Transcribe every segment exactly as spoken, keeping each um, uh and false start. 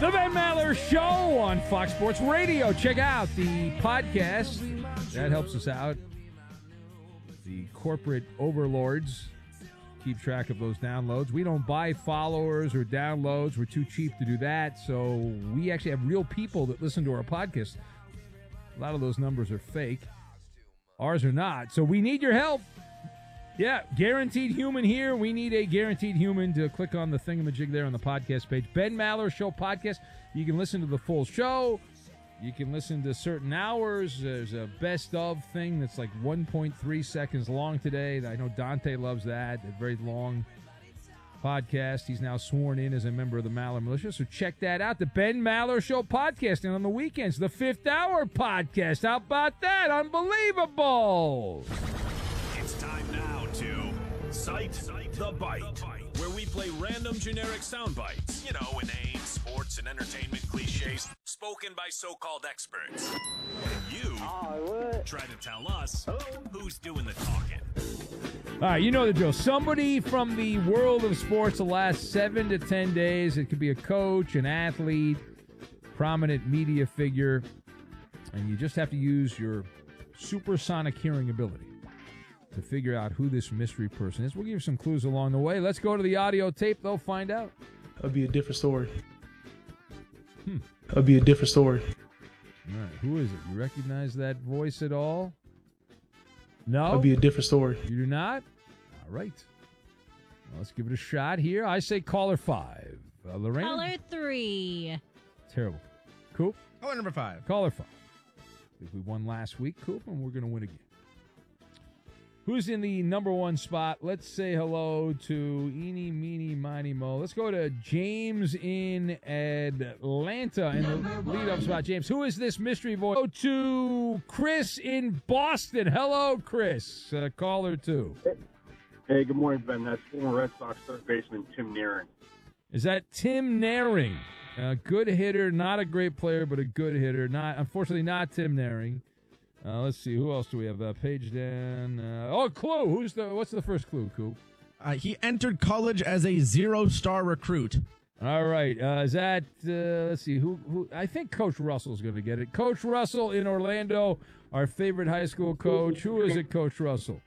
The Ben Maller Show on Fox Sports Radio. Check out the podcast. That helps us out. The corporate overlords keep track of those downloads. We don't buy followers or downloads. We're too cheap to do that. So we actually have real people that listen to our podcast. A lot of those numbers are fake. Ours are not. So we need your help. Yeah, guaranteed human here. We need a guaranteed human to click on the thingamajig there on the podcast page. Ben Maller Show Podcast. You can listen to the full show. You can listen to certain hours. There's a best of thing that's like one point three seconds long today. I know Dante loves that. A very long podcast. He's now sworn in as a member of the Maller Militia. So check that out. The Ben Maller Show Podcast. And on the weekends, the Fifth Hour Podcast. How about that? Unbelievable. It's time now to Cite the Bite, where we play random generic sound bites. You know, inane sports and entertainment cliches spoken by so-called experts. And you oh, try to tell us who's doing the talking. All right, you know the drill. Somebody from the world of sports the last seven to ten days. It could be a coach, an athlete, prominent media figure, and you just have to use your supersonic hearing ability to figure out who this mystery person is. We'll give you some clues along the way. Let's go to the audio tape. They'll find out. That'll be a different story. Hmm. That'll be a different story. All right, who is it? You recognize that voice at all? No? That'll be a different story. You do not? All right. Well, let's give it a shot here. I say caller five. Uh, Lorraine? Caller three. Terrible. Coop? Caller number five. Caller five. I think we won last week, Coop, and we're going to win again. Who's in the number one spot? Let's say hello to Eeny, Meeny, Miny, Mo. Let's go to James in Atlanta in the lead-up spot. James, who is this mystery voice? Go to Chris in Boston. Hello, Chris. Uh, caller two. Hey, good morning, Ben. That's former Red Sox third baseman Tim Naehring. Is that Tim Naehring? A good hitter, not a great player, but a good hitter. Not, unfortunately, not Tim Naehring. Uh, let's see, who else do we have? Uh, page down. Uh, oh, clue. Who's the? What's the first clue, Coop? Uh, he entered college as a zero-star recruit. All right. Uh, is that? Uh, let's see. Who? Who? I think Coach Russell's going to get it. Coach Russell in Orlando, our favorite high school coach. Who is it, Coach Russell?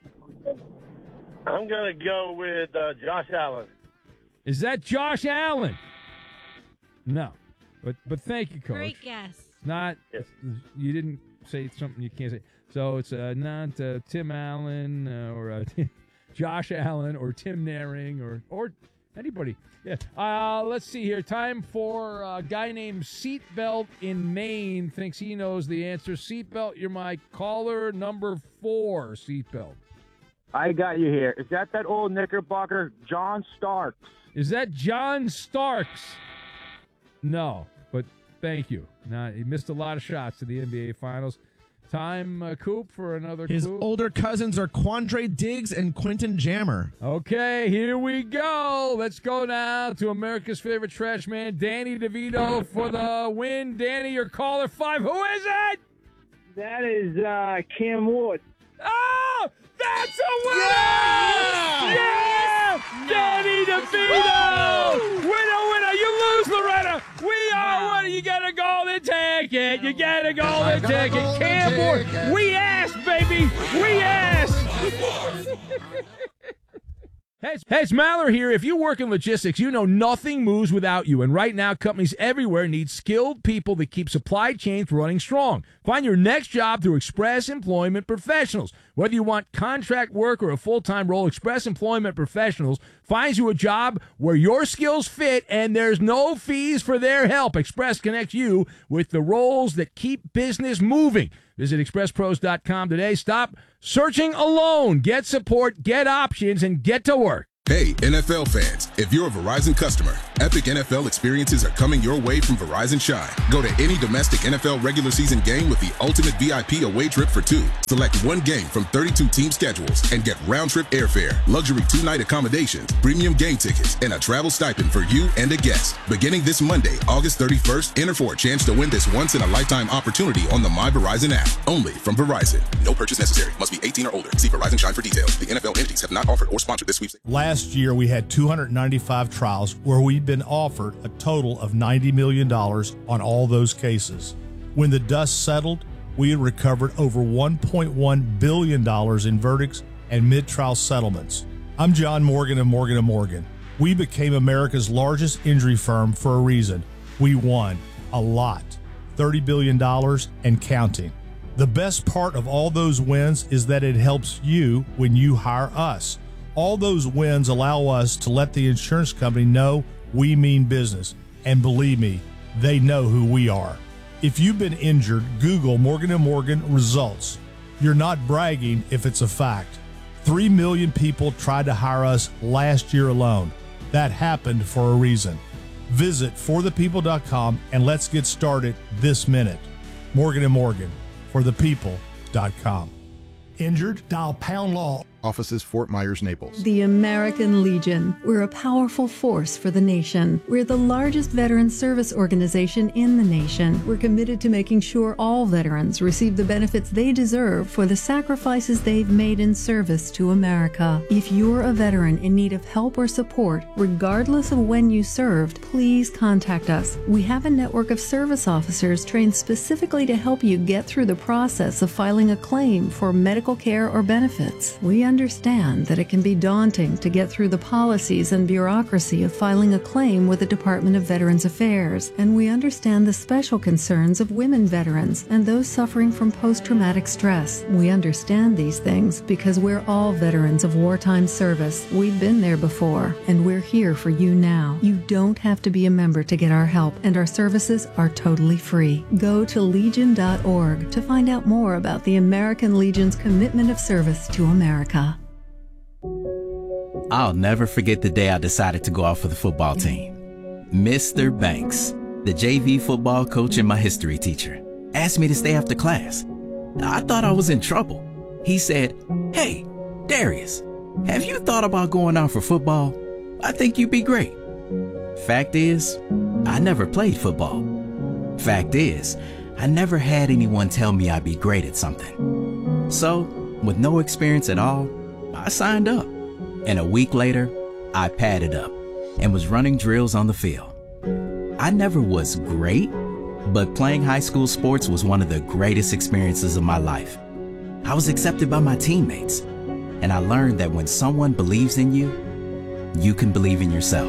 I'm going to go with uh, Josh Allen. Is that Josh Allen? No, but but thank you, Coach. Great guess. It's not. Yes. You didn't say something you can't say. So it's uh, not uh, Tim Allen uh, or uh, Josh Allen or Tim Naehring or or anybody. Yeah. Uh, let's see here. Time for a guy named Seatbelt in Maine. Thinks he knows the answer. Seatbelt, you're my caller number four. Seatbelt. I got you here. Is that that old Knickerbocker, John Starks? Is that John Starks? No, but thank you. Now, he missed a lot of shots to the N B A Finals. Time, uh, Coop, for another His clue. older cousins are Quandre Diggs and Quentin Jammer. Okay, here we go. Let's go now to America's favorite trash man, Danny DeVito, for the win. Danny, your caller five. Who is it? That is uh, Cam Ward. Oh, that's a winner! Yeah! yeah! Danny DeVito! Winner, winner! You lose, Loretta! We are winning! You get a golden ticket! You get a golden ticket! Cam Ward! We asked, baby! We asked! Hey, hey, it's Maller here. If you work in logistics, you know nothing moves without you. And right now, companies everywhere need skilled people that keep supply chains running strong. Find your next job through Express Employment Professionals. Whether you want contract work or a full-time role, Express Employment Professionals finds you a job where your skills fit and there's no fees for their help. Express connects you with the roles that keep business moving. Visit express pros dot com today. Stop searching alone. Get support, get options, and get to work. Hey, N F L fans, if you're a Verizon customer, epic N F L experiences are coming your way from Verizon Shine. Go to any domestic N F L regular season game with the ultimate V I P away trip for two. Select one game from thirty-two team schedules and get round-trip airfare, luxury two-night accommodations, premium game tickets, and a travel stipend for you and a guest. Beginning this Monday, August thirty-first, enter for a chance to win this once-in-a-lifetime opportunity on the My Verizon app. Only from Verizon. No purchase necessary. Must be eighteen or older. See Verizon Shine for details. The N F L entities have not offered or sponsored this sweepstakes. Last Last year, we had two hundred ninety-five trials where we'd been offered a total of ninety million dollars on all those cases. When the dust settled, we had recovered over one point one billion dollars in verdicts and mid-trial settlements. I'm John Morgan of Morgan and Morgan. We became America's largest injury firm for a reason. We won a lot, thirty billion dollars and counting. The best part of all those wins is that it helps you when you hire us. All those wins allow us to let the insurance company know we mean business. And believe me, they know who we are. If you've been injured, Google Morgan and Morgan results. You're not bragging if it's a fact. Three million people tried to hire us last year alone. That happened for a reason. Visit for the people dot com and let's get started this minute. Morgan and Morgan, for the people dot com. Injured? Dial pound law. Offices Fort Myers, Naples. The American Legion. We're a powerful force for the nation. We're the largest veteran service organization in the nation. We're committed to making sure all veterans receive the benefits they deserve for the sacrifices they've made in service to America. If you're a veteran in need of help or support, regardless of when you served, please contact us. We have a network of service officers trained specifically to help you get through the process of filing a claim for medical care or benefits. We understand that it can be daunting to get through the policies and bureaucracy of filing a claim with the Department of Veterans Affairs, and we understand the special concerns of women veterans and those suffering from post-traumatic stress. We understand these things because we're all veterans of wartime service. We've been there before, and we're here for you now. You don't have to be a member to get our help, and our services are totally free. Go to legion dot org to find out more about the American Legion's commitment of service to America. I'll never forget the day I decided to go out for the football team. Mister Banks, the J V football coach and my history teacher, asked me to stay after class. I thought I was in trouble. He said, "Hey, Darius, have you thought about going out for football? I think you'd be great." Fact is, I never played football. Fact is, I never had anyone tell me I'd be great at something. So, with no experience at all, I signed up. And a week later, I padded up and was running drills on the field. I never was great, but playing high school sports was one of the greatest experiences of my life. I was accepted by my teammates, and I learned that when someone believes in you, you can believe in yourself.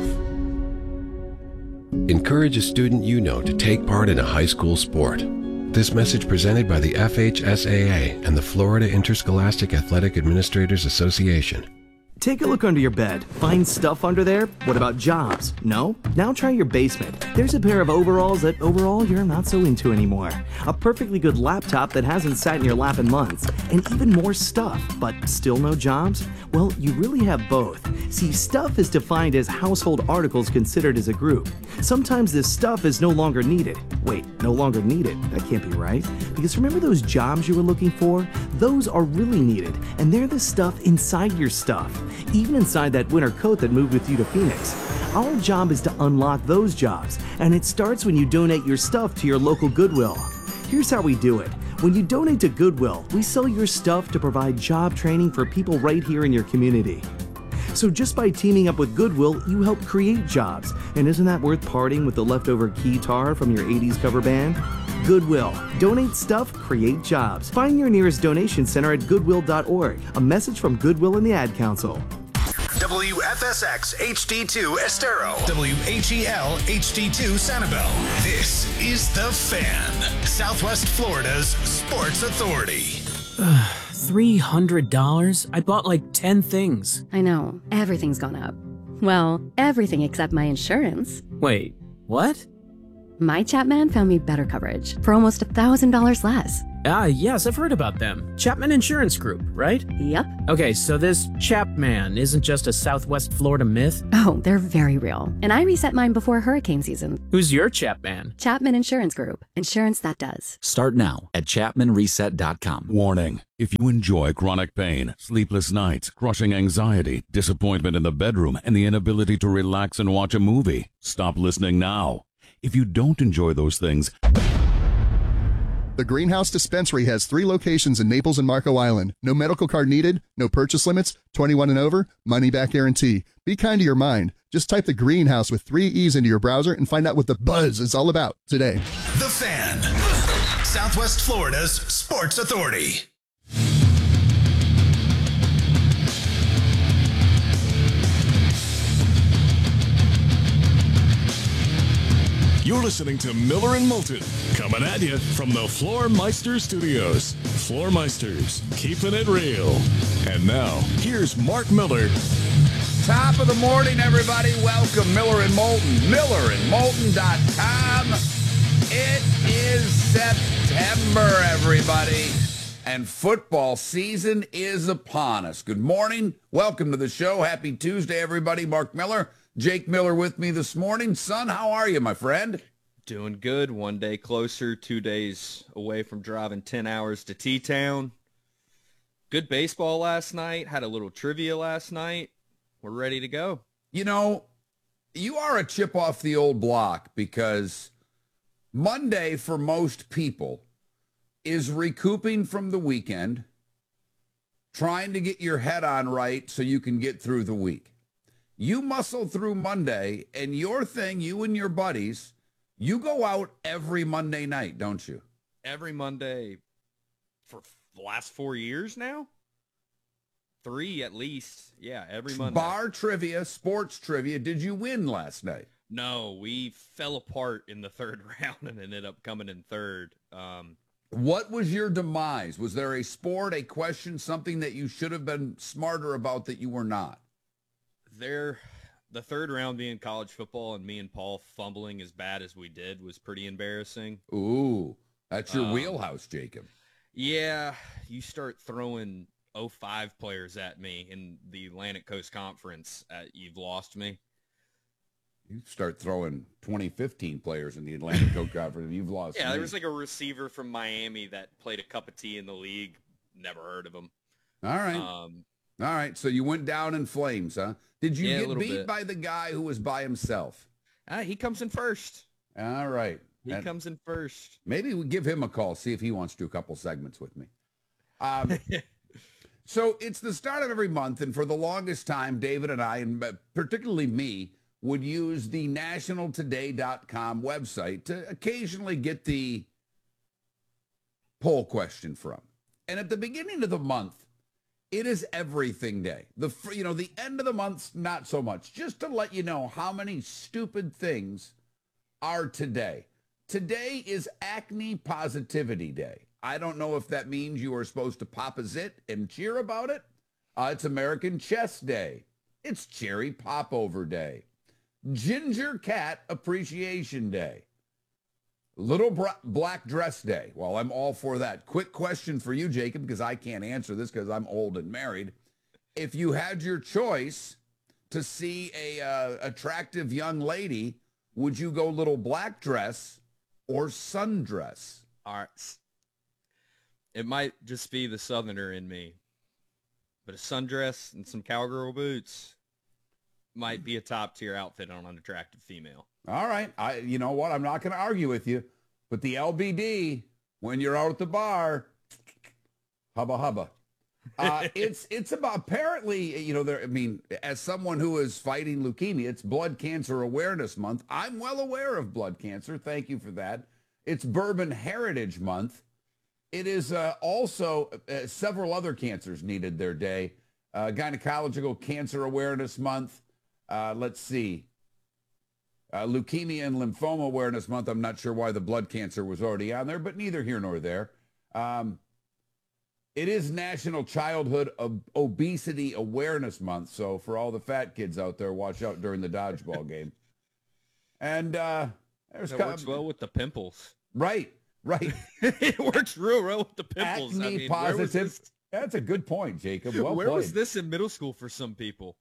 Encourage a student you know to take part in a high school sport. This message presented by the F H S A A and the Florida Interscholastic Athletic Administrators Association. Take a look under your bed. Find stuff under there? What about jobs? No? Now try your basement. There's a pair of overalls that overall you're not so into anymore. A perfectly good laptop that hasn't sat in your lap in months. And even more stuff, but still no jobs? Well, you really have both. See, stuff is defined as household articles considered as a group. Sometimes this stuff is no longer needed. Wait, no longer needed? That can't be right. Because remember those jobs you were looking for? Those are really needed, and they're the stuff inside your stuff. Even inside that winter coat that moved with you to Phoenix. Our job is to unlock those jobs, and it starts when you donate your stuff to your local Goodwill. Here's how we do it. When you donate to Goodwill, we sell your stuff to provide job training for people right here in your community. So just by teaming up with Goodwill, you help create jobs. And isn't that worth parting with the leftover keytar from your eighties cover band? Goodwill. Donate stuff, create jobs. Find your nearest donation center at goodwill dot org. A message from Goodwill and the Ad Council. W F S X H D two Estero. W H E L H D two Sanibel. This is The Fan, Southwest Florida's sports authority. three hundred dollars? I bought like ten things. I know. Everything's gone up. Well, everything except my insurance. Wait, what? My Chapman found me better coverage for almost one thousand dollars less. Ah, yes, I've heard about them. Chapman Insurance Group, right? Yep. Okay, so this Chapman isn't just a Southwest Florida myth? Oh, they're very real. And I reset mine before hurricane season. Who's your Chapman? Chapman Insurance Group. Insurance that does. Start now at chapman reset dot com. Warning. If you enjoy chronic pain, sleepless nights, crushing anxiety, disappointment in the bedroom, and the inability to relax and watch a movie, stop listening now. If you don't enjoy those things, The Greenhouse Dispensary has three locations in Naples and Marco Island. No medical card needed, no purchase limits, twenty-one and over, money back guarantee. Be kind to your mind. Just type the Greenhouse with three E's into your browser and find out what the buzz is all about today. The Fan, Southwest Florida's sports authority. You're listening to Miller and Moulton, coming at you from the Floor Meister Studios. Floor Meisters, keeping it real. And now, here's Mark Miller. Top of the morning, everybody. Welcome, Miller and Moulton. Miller and Moulton dot com. It is September, everybody, and football season is upon us. Good morning. Welcome to the show. Happy Tuesday, everybody. Mark Miller. Jake Miller with me this morning. Son, how are you, my friend? Doing good. One day closer, two days away from driving ten hours to T-Town. Good baseball last night. Had a little trivia last night. We're ready to go. You know, you are a chip off the old block because Monday for most people is recouping from the weekend, trying to get your head on right so you can get through the week. You muscle through Monday, and your thing, you and your buddies, you go out every Monday night, don't you? Every Monday for the last four years now? Three at least. Yeah, every Monday. Bar trivia, sports trivia. Did you win last night? No, we fell apart in the third round and ended up coming in third. Um, what was your demise? Was there a sport, a question, something that you should have been smarter about that you were not? There, the third round being college football and me and Paul fumbling as bad as we did was pretty embarrassing. Ooh, that's your um, wheelhouse, Jacob. Yeah, you start throwing oh five players at me in the Atlantic Coast Conference, uh, you've lost me. You start throwing twenty fifteen players in the Atlantic Coast Conference, you've lost Yeah, me. there was like a receiver from Miami that played a cup of tea in the league. Never heard of him. All right. Um, All right, so you went down in flames, huh? Did you Yeah, a get little beat bit. by the guy who was by himself? Uh, he comes in first. All right. He And comes in first. maybe we give him a call, see if he wants to do a couple segments with me. Um, so it's the start of every month, and for the longest time, David and I, and particularly me, would use the national today dot com website to occasionally get the poll question from. And at the beginning of the month, it is everything day. The fr- you know the end of the month's not so much. Just to let you know how many stupid things are today. Today is Acne Positivity Day. I don't know if that means you are supposed to pop a zit and cheer about it. Uh, it's American Chess Day. It's Cherry Popover Day. Ginger Cat Appreciation Day. Little Bra- Black Dress Day. Well, I'm all for that. Quick question for you, Jacob, because I can't answer this because I'm old and married. If you had your choice to see a uh, attractive young lady, would you go little black dress or sundress? All right. It might just be the Southerner in me, but a sundress and some cowgirl boots might be a top-tier outfit on an attractive female. All right. I, you know what? I'm not going to argue with you. But the L B D, when you're out at the bar, hubba hubba. Uh, it's it's about apparently, you know, there. I mean, as someone who is fighting leukemia, it's Blood Cancer Awareness Month. I'm well aware of blood cancer. Thank you for that. It's Bourbon Heritage Month. It is uh, also uh, several other cancers needed their day. Uh, Gynecological Cancer Awareness Month. Uh, let's see. Uh, Leukemia and Lymphoma Awareness Month. I'm not sure why the blood cancer was already on there, but neither here nor there. Um, it is National Childhood Ob- Obesity Awareness Month, so for all the fat kids out there, watch out during the dodgeball game. And uh, there's It works well with the pimples. Right, right. It works real well with the pimples. Acne I mean, where was positive. this- That's a good point, Jacob. Well Where played. was this in middle school for some people?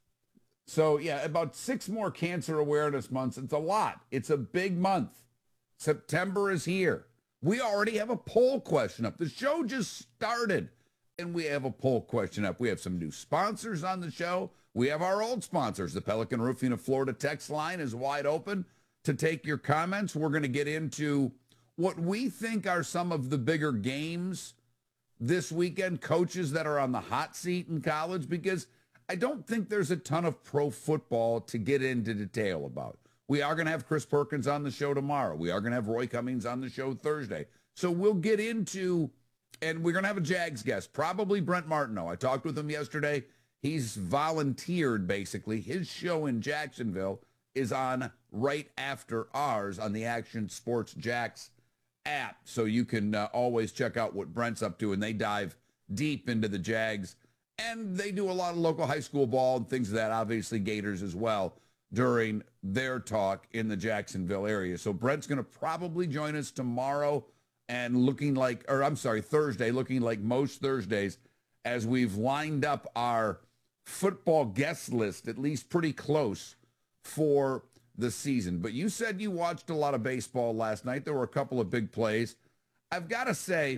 So, yeah, about six more cancer awareness months. It's a lot. It's a big month. September is here. We already have a poll question up. The show just started, and we have a poll question up. We have some new sponsors on the show. We have our old sponsors. The Pelican Roofing of Florida text line is wide open to take your comments. We're going to get into what we think are some of the bigger games this weekend, coaches that are on the hot seat in college, because I don't think there's a ton of pro football to get into detail about. We are going to have Chris Perkins on the show tomorrow. We are going to have Roy Cummings on the show Thursday. So we'll get into, and we're going to have a Jags guest, probably Brent Martineau. I talked with him yesterday. He's volunteered, basically. His show in Jacksonville is on right after ours on the Action Sports Jax app. So you can uh, always check out what Brent's up to, and they dive deep into the Jags. And they do a lot of local high school ball and things of that, obviously Gators as well, during their talk in the Jacksonville area. So Brent's going to probably join us tomorrow and looking like, or I'm sorry, Thursday, looking like most Thursdays, as we've lined up our football guest list, at least pretty close for the season. But you said you watched a lot of baseball last night. There were a couple of big plays. I've got to say,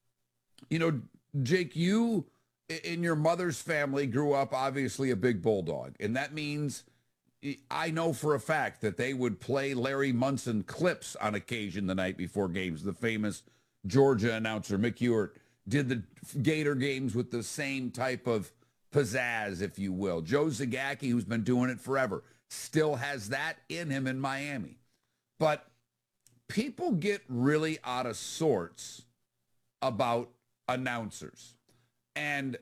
you know, Jake, you in your mother's family grew up obviously a big Bulldog. And that means I know for a fact that they would play Larry Munson clips on occasion the night before games. The famous Georgia announcer, Mick Ewart, did the Gator games with the same type of pizzazz, if you will. Joe Zagacki, who's been doing it forever, still has that in him in Miami. But people get really out of sorts about announcers. And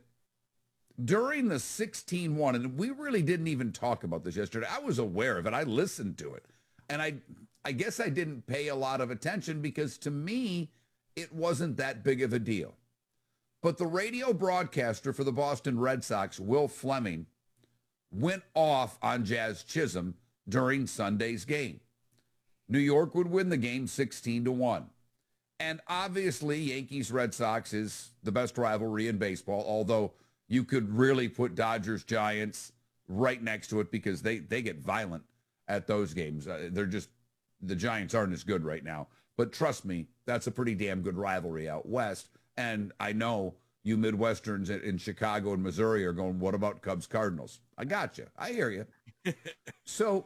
during the sixteen one, and we really didn't even talk about this yesterday. I was aware of it. I listened to it. And I I guess I didn't pay a lot of attention because to me, it wasn't that big of a deal. But the radio broadcaster for the Boston Red Sox, Will Fleming, went off on Jazz Chisholm during Sunday's game. New York would win the game sixteen to one. And obviously, Yankees-Red Sox is the best rivalry in baseball, although you could really put Dodgers-Giants right next to it because they, they get violent at those games. Uh, they're just, the Giants aren't as good right now. But trust me, that's a pretty damn good rivalry out west. And I know you Midwesterns in Chicago and Missouri are going, what about Cubs-Cardinals? I got you. I hear you. So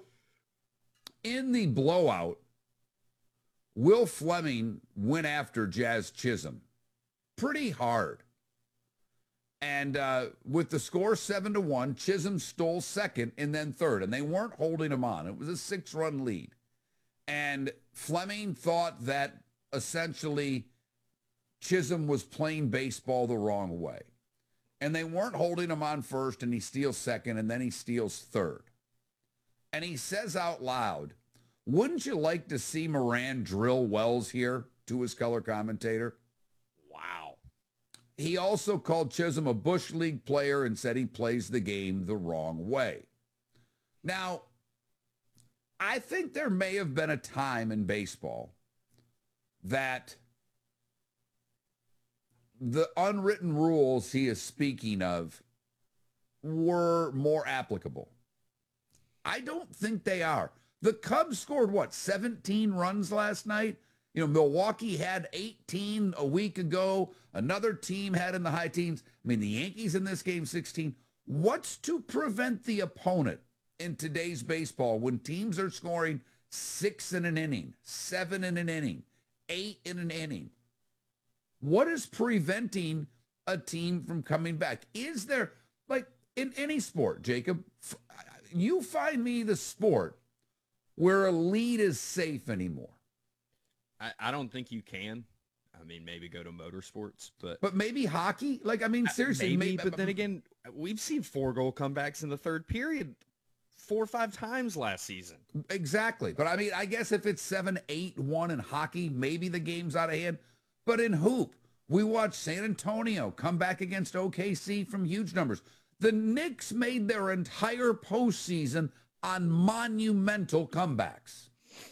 in the blowout, Will Fleming went after Jazz Chisholm pretty hard. And uh, with the score seven to one, Chisholm stole second and then third, and they weren't holding him on. It was a six-run lead. And Fleming thought that essentially Chisholm was playing baseball the wrong way. And they weren't holding him on first, and he steals second, and then he steals third. And he says out loud, wouldn't you like to see Moran drill wells here, to his color commentator? Wow. He also called Chisholm a Bush League player and said he plays the game the wrong way. Now, I think there may have been a time in baseball that the unwritten rules he is speaking of were more applicable. I don't think they are. The Cubs scored, what, seventeen runs last night? You know, Milwaukee had eighteen a week ago. Another team had in the high teens. I mean, the Yankees in this game, sixteen. What's to prevent the opponent in today's baseball when teams are scoring six in an inning, seven in an inning, eight in an inning? What is preventing a team from coming back? Is there, like in any sport, Jacob, you find me the sport where a lead is safe anymore. I, I don't think you can. I mean, maybe go to motorsports, but but maybe hockey. Like, I mean, seriously, maybe. maybe But then again, we've seen four goal comebacks in the third period four or five times last season. Exactly. But I mean, I guess if it's seven, eight, one in hockey, maybe the game's out of hand. But in hoop, we watched San Antonio come back against O K C from huge numbers. The Knicks made their entire postseason on monumental comebacks.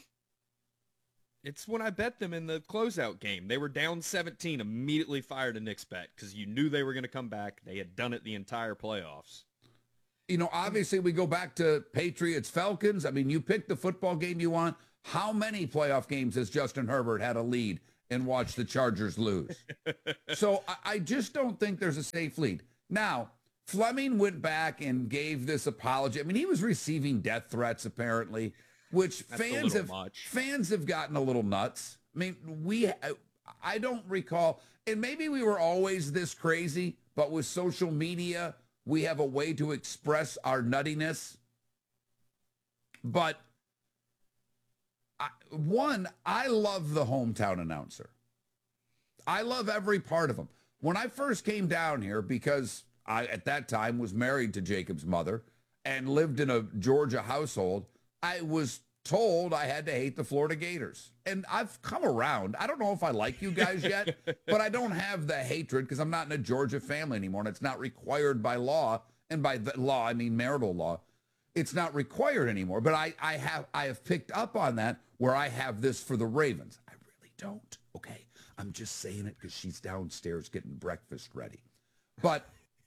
It's when I bet them in the closeout game. They were down seventeen, immediately fired a Knicks bet because you knew they were going to come back. They had done it the entire playoffs. You know, obviously we go back to Patriots, Falcons. I mean, you pick the football game you want. How many playoff games has Justin Herbert had a lead and watched the Chargers lose? So I, I just don't think there's a safe lead. Now, Fleming went back and gave this apology. I mean, he was receiving death threats, apparently, which That's fans have much. fans have gotten a little nuts. I mean, we, I don't recall, and maybe we were always this crazy, but with social media, we have a way to express our nuttiness. But I, one, I love the hometown announcer. I love every part of them. When I first came down here, because I, at that time, was married to Jacob's mother and lived in a Georgia household, I was told I had to hate the Florida Gators. And I've come around. I don't know if I like you guys yet, but I don't have the hatred because I'm not in a Georgia family anymore, and it's not required by law. And by the law, I mean marital law. It's not required anymore. But I, I have I have picked up on that where I have this for the Ravens. I really don't, okay? I'm just saying it because she's downstairs getting breakfast ready. But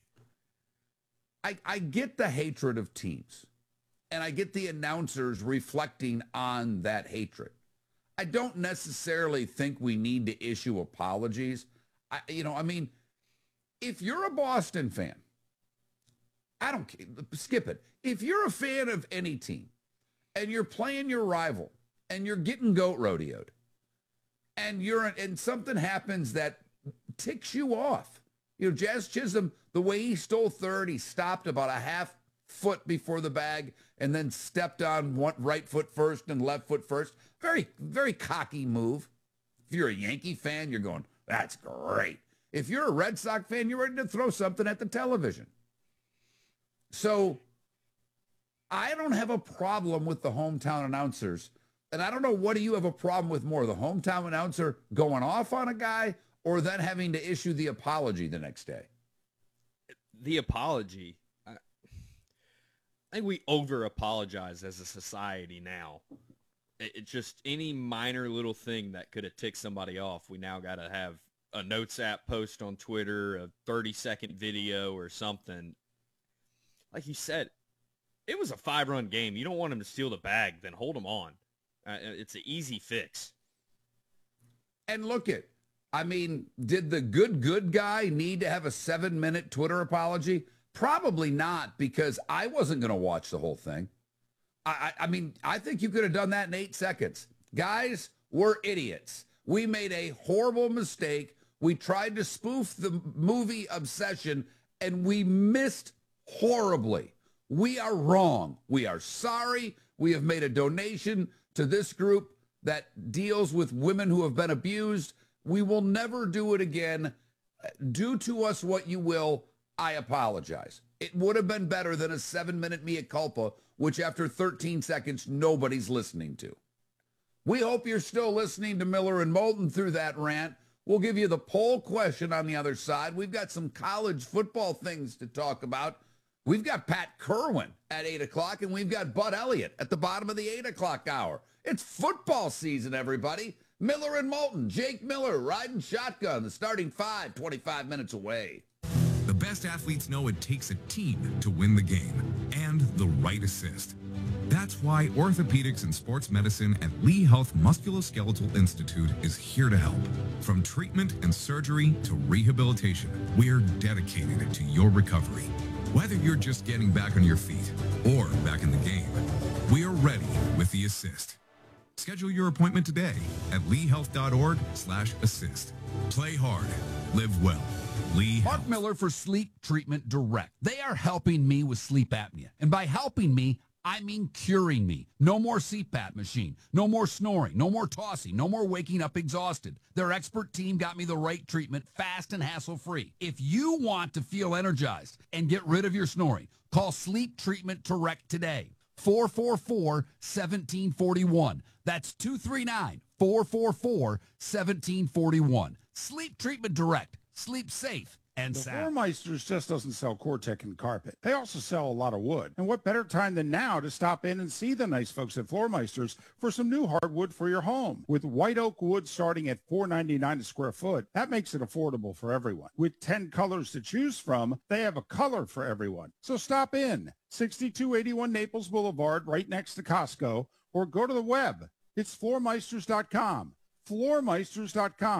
I, I get the hatred of teams. And I get the announcers reflecting on that hatred. I don't necessarily think we need to issue apologies. I, you know, I mean, if you're a Boston fan, I don't care, skip it. If you're a fan of any team and you're playing your rival and you're getting goat rodeoed and you're and something happens that ticks you off, you know, Jazz Chisholm, the way he stole third, he stopped about a half foot before the bag and then stepped on one right foot first and left foot first. Very, very cocky move. If you're a Yankee fan, you're going, that's great. If you're a Red Sox fan, you're ready to throw something at the television. So I don't have a problem with the hometown announcers. And I don't know, what do you have a problem with more? The hometown announcer going off on a guy or then having to issue the apology the next day? The apology. I think we over-apologize as a society now. It, it just any minor little thing that could have ticked somebody off, we now got to have a Notes app post on Twitter, a thirty-second video or something. Like you said, it was a five-run game. You don't want them to steal the bag, then hold them on. Uh, it's an easy fix. And look it, I mean, did the good, good guy need to have a seven-minute Twitter apology? Probably not, because I wasn't going to watch the whole thing. I, I, I mean, I think you could have done that in eight seconds. Guys, we're idiots. We made a horrible mistake. We tried to spoof the movie Obsession, and we missed horribly. We are wrong. We are sorry. We have made a donation to this group that deals with women who have been abused. We will never do it again. Do to us what you will. I apologize. It would have been better than a seven-minute mea culpa, which after thirteen seconds, nobody's listening to. We hope you're still listening to Miller and Moulton through that rant. We'll give you the poll question on the other side. We've got some college football things to talk about. We've got Pat Kerwin at eight o'clock, and we've got Bud Elliott at the bottom of the eight o'clock hour. It's football season, everybody. Miller and Moulton, Jake Miller riding shotgun, the starting five, twenty-five minutes away. The best athletes know it takes a team to win the game and the right assist. That's why Orthopedics and Sports Medicine at Lee Health Musculoskeletal Institute is here to help. From treatment and surgery to rehabilitation, we're dedicated to your recovery. Whether you're just getting back on your feet or back in the game, we are ready with the assist. Schedule your appointment today at leehealth.org slash assist. Play hard. Live well. Lee Mark Health. Miller for Sleep Treatment Direct. They are helping me with sleep apnea. And by helping me, I mean curing me. No more C PAP machine. No more snoring. No more tossing. No more waking up exhausted. Their expert team got me the right treatment, fast and hassle-free. If you want to feel energized and get rid of your snoring, call Sleep Treatment Direct today. four four four, one seven four one. That's two three nine, four four four, one seven four one. Sleep Treatment Direct. Sleep safe and the sound. Floormeisters just doesn't sell Cortec and carpet. They also sell a lot of wood. And what better time than now to stop in and see the nice folks at Floormeisters for some new hardwood for your home. With white oak wood starting at four ninety-nine a square foot, that makes it affordable for everyone. With ten colors to choose from, they have a color for everyone. So stop in. sixty-two eighty-one Naples Boulevard, right next to Costco, or go to the web. It's floormeisters dot com. floormeisters dot com.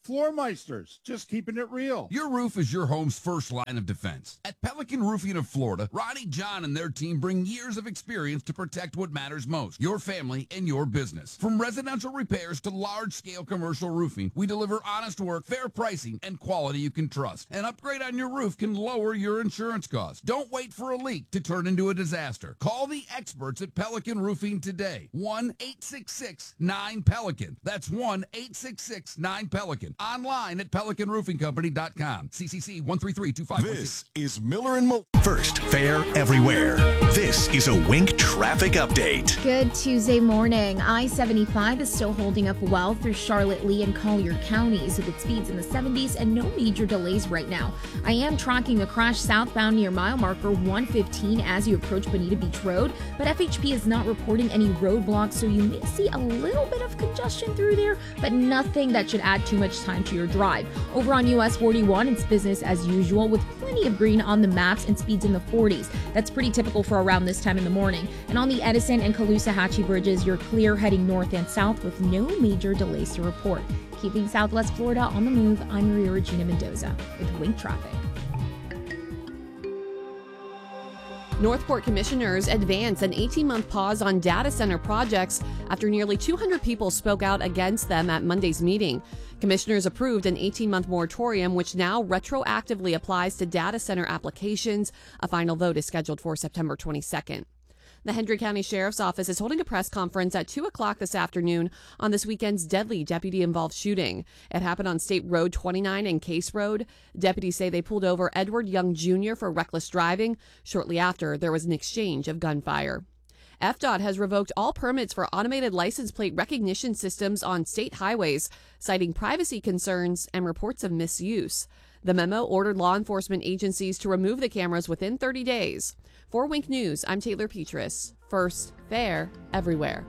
Floormeisters, just keeping it real. Your roof is your home's first line of defense. At Pelican Roofing of Florida, Ronnie John and their team bring years of experience to protect what matters most, your family and your business. From residential repairs to large-scale commercial roofing, we deliver honest work, fair pricing, and quality you can trust. An upgrade on your roof can lower your insurance costs. Don't wait for a leak to turn into a disaster. Call the experts at Pelican Roofing today. one eight six six nine Pelican. That's one eight six six nine Pelican. Online at pelican roofing company dot com. C C C one three three two five one six. This is Miller and Mo. First, fair everywhere. This is a Wink traffic update. Good Tuesday morning. I seventy-five is still holding up well through Charlotte, Lee, and Collier counties with speeds in the seventies and no major delays right now. I am tracking a crash southbound near mile marker one fifteen as you approach Bonita Beach Road, but F H P is not reporting any roadblocks, so you may see a little bit of congestion through there, but nothing that should add too much time to your drive. Over on U S forty-one, it's business as usual with plenty of green on the maps and speeds in the forties. That's pretty typical for around this time in the morning. And on the Edison and Caloosahatchee bridges, you're clear heading north and south with no major delays to report. Keeping Southwest Florida on the move, I'm Maria Regina Mendoza with Wink Traffic. Northport commissioners advance an eighteen-month pause on data center projects after nearly two hundred people spoke out against them at Monday's meeting. Commissioners approved an eighteen-month moratorium, which now retroactively applies to data center applications. A final vote is scheduled for September twenty-second. The Hendry County Sheriff's Office is holding a press conference at two o'clock this afternoon on this weekend's deadly deputy-involved shooting. It happened on State Road twenty-nine and Case Road. Deputies say they pulled over Edward Young Junior for reckless driving. Shortly after, there was an exchange of gunfire. F D O T has revoked all permits for automated license plate recognition systems on state highways, citing privacy concerns and reports of misuse. The memo ordered law enforcement agencies to remove the cameras within thirty days. For Wink News, I'm Taylor Petrus. First, fair, everywhere.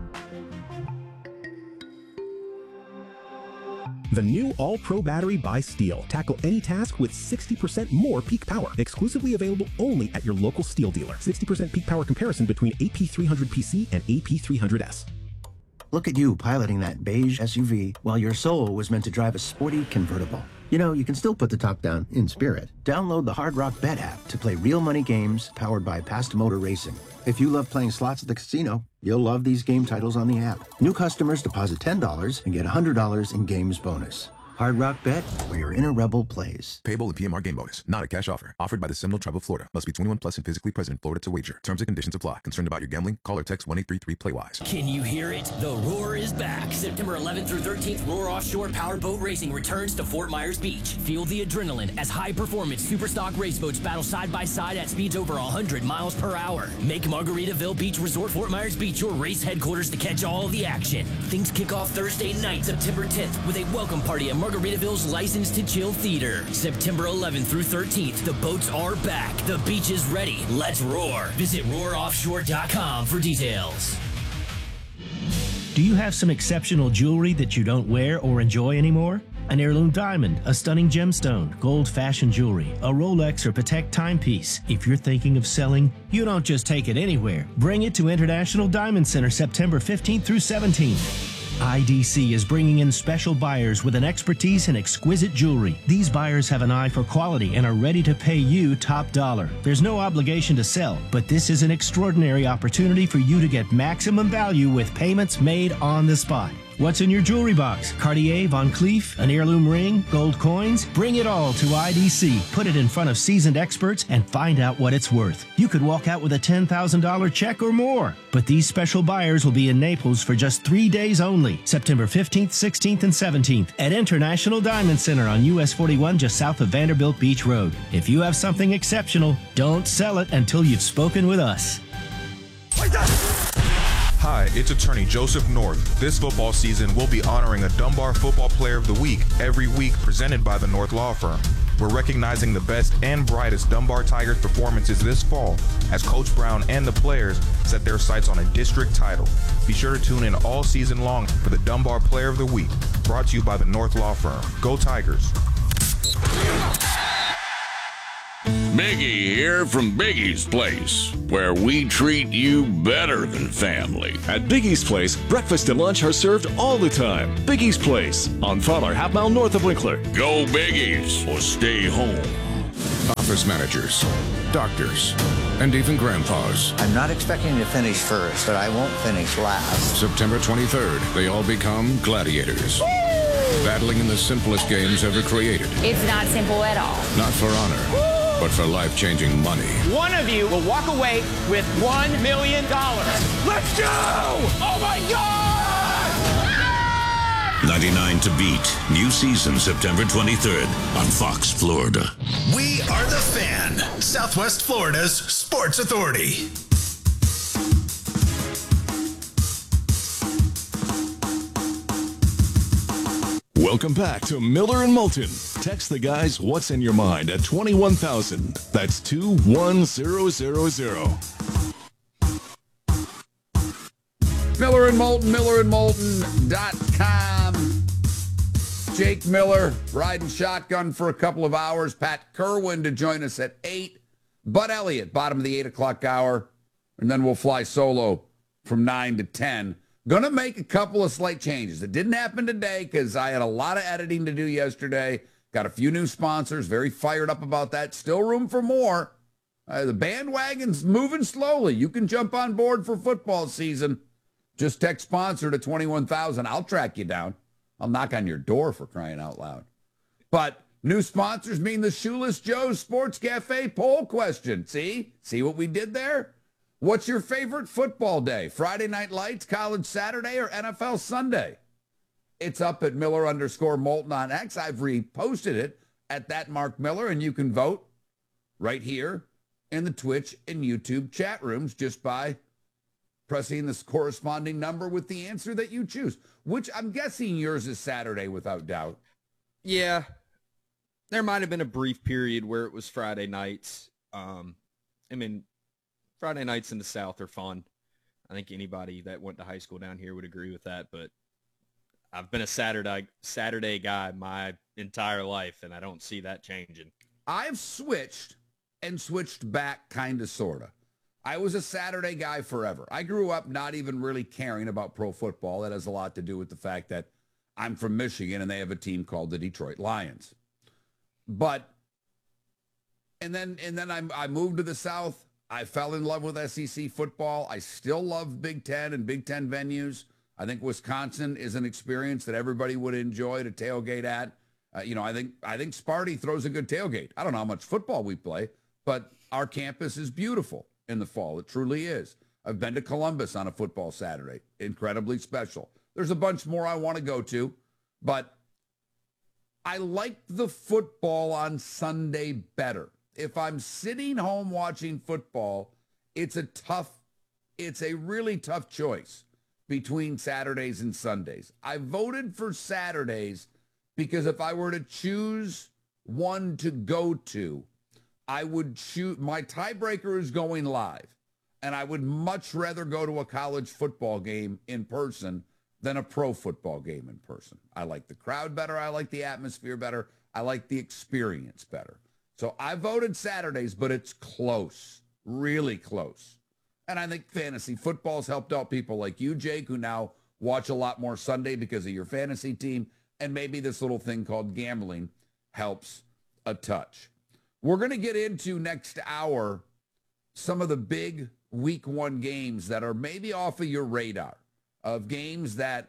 The new All-Pro battery by Steel. Tackle any task with sixty percent more peak power. Exclusively available only at your local Steel dealer. sixty percent peak power comparison between A P three hundred P C and A P three hundred S. Look at you piloting that beige S U V while your soul was meant to drive a sporty convertible. You know, you can still put the top down in spirit. Download the Hard Rock Bet app to play real money games powered by Past Motor Racing. If you love playing slots at the casino, you'll love these game titles on the app. New customers deposit ten dollars and get one hundred dollars in games bonus. Hard Rock Bet, where your inner rebel plays. Payable in P M R game bonus, not a cash offer. Offered by the Seminole Tribe of Florida. Must be twenty-one plus and physically present in Florida to wager. Terms and conditions apply. Concerned about your gambling? Call or text one eight three three play wise. Can you hear it? The Roar is back. September eleventh through thirteenth, Roar Offshore Powerboat Racing returns to Fort Myers Beach. Feel the adrenaline as high-performance superstock race boats battle side by side at speeds over one hundred miles per hour. Make Margaritaville Beach Resort Fort Myers Beach your race headquarters to catch all of the action. Things kick off Thursday night, September tenth, with a welcome party at Margaritaville's License to Chill Theater. September eleventh through thirteenth, the boats are back. The beach is ready. Let's roar. Visit roar offshore dot com for details. Do you have some exceptional jewelry that you don't wear or enjoy anymore? An heirloom diamond, a stunning gemstone, gold-fashioned jewelry, a Rolex or Patek timepiece. If you're thinking of selling, you don't just take it anywhere. Bring it to International Diamond Center September fifteenth through seventeenth. I D C is bringing in special buyers with an expertise in exquisite jewelry. These buyers have an eye for quality and are ready to pay you top dollar. There's no obligation to sell, but this is an extraordinary opportunity for you to get maximum value with payments made on the spot. What's in your jewelry box? Cartier, Van Cleef, an heirloom ring, gold coins? Bring it all to I D C. Put it in front of seasoned experts and find out what it's worth. You could walk out with a ten thousand dollars check or more. But these special buyers will be in Naples for just three days only, September fifteenth, sixteenth, and seventeenth at International Diamond Center on U S forty-one just south of Vanderbilt Beach Road. If you have something exceptional, don't sell it until you've spoken with us. Hi, it's attorney Joseph North. This football season, we'll be honoring a Dunbar Football Player of the Week every week presented by the North Law Firm. We're recognizing the best and brightest Dunbar Tigers performances this fall as Coach Brown and the players set their sights on a district title. Be sure to tune in all season long for the Dunbar Player of the Week, brought to you by the North Law Firm. Go Tigers! Biggie here from Biggie's Place, where we treat you better than family. At Biggie's Place, breakfast and lunch are served all the time. Biggie's Place on Fowler, half mile north of Winkler. Go Biggies or stay home. Office managers, doctors, and even grandpas. I'm not expecting to finish first, but I won't finish last. September twenty-third, they all become gladiators. Woo! Battling in the simplest games ever created. It's not simple at all. Not for honor, Woo! But for life-changing money. One of you will walk away with one million dollars. Let's go! Oh my God! ninety-nine to beat. New season September twenty-third on Fox, Florida. We are The Fan, Southwest Florida's sports authority. Welcome back to Miller and Moulton. Text the guys what's in your mind at twenty-one thousand. That's two one zero zero zero. Miller and Moulton, miller and moulton dot com. Jake Miller riding shotgun for a couple of hours. Pat Kerwin to join us at eight. Bud Elliott, bottom of the eight o'clock hour. And then we'll fly solo from nine to ten. Going to make a couple of slight changes. It didn't happen today because I had a lot of editing to do yesterday. Got a few new sponsors. Very fired up about that. Still room for more. Uh, the bandwagon's moving slowly. You can jump on board for football season. Just text sponsor to twenty-one thousand. I'll track you down. I'll knock on your door for crying out loud. But new sponsors mean the Shoeless Joe's Sports Cafe poll question. See? See what we did there? What's your favorite football day? Friday Night Lights, College Saturday, or N F L Sunday? It's up at Miller underscore Moulton on X. I've reposted it at that Mark Miller, and you can vote right here in the Twitch and YouTube chat rooms just by pressing this corresponding number with the answer that you choose, which I'm guessing yours is Saturday without doubt. Yeah. There might have been a brief period where it was Friday nights. Um, I mean, Friday nights in the South are fun. I think anybody that went to high school down here would agree with that, but I've been a Saturday Saturday guy my entire life, and I don't see that changing. I've switched and switched back kind of, sort of. I was a Saturday guy forever. I grew up not even really caring about pro football. That has a lot to do with the fact that I'm from Michigan, and they have a team called the Detroit Lions. But, and then and then I, I moved to the South. I fell in love with S E C football. I still love Big Ten and Big Ten venues. I think Wisconsin is an experience that everybody would enjoy to tailgate at. Uh, you know, I think I think Sparty throws a good tailgate. I don't know how much football we play, but our campus is beautiful in the fall. It truly is. I've been to Columbus on a football Saturday. Incredibly special. There's a bunch more I want to go to, but I like the football on Sunday better. If I'm sitting home watching football, it's a tough, it's a really tough choice between Saturdays and Sundays. I voted for Saturdays because if I were to choose one to go to, I would choose, my tiebreaker is going live, and I would much rather go to a college football game in person than a pro football game in person. I like the crowd better. I like the atmosphere better. I like the experience better. So I voted Saturdays, but it's close, really close. And I think fantasy football's helped out people like you, Jake, who now watch a lot more Sunday because of your fantasy team. And maybe this little thing called gambling helps a touch. We're going to get into next hour some of the big week one games that are maybe off of your radar, of games that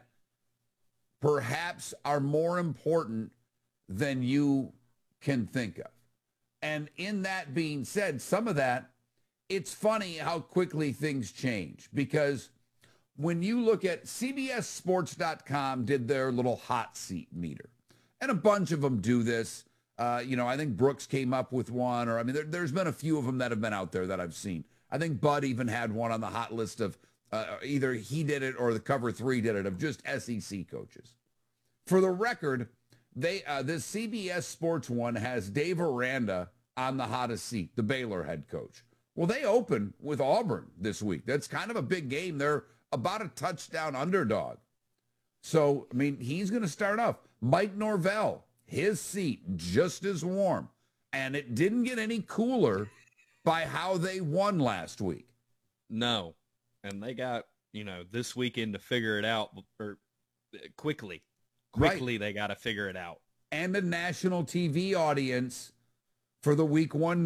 perhaps are more important than you can think of. And in that being said, some of that, it's funny how quickly things change, because when you look at C B S Sports dot com did their little hot seat meter, and a bunch of them do this. Uh, you know, I think Brooks came up with one, or I mean, there, there's been a few of them that have been out there that I've seen. I think Bud even had one on the hot list of uh, either he did it or the Cover Three did it, of just S E C coaches. For the record, they uh, this C B S Sports one has Dave Aranda on the hottest seat, the Baylor head coach. Well, they open with Auburn this week. That's kind of a big game. They're about a touchdown underdog. So, I mean, he's going to start off. Mike Norvell, his seat just as warm. And it didn't get any cooler by how they won last week. No. And they got, you know, this weekend to figure it out or quickly. Quickly, right. They got to figure it out. And a national T V audience for the week one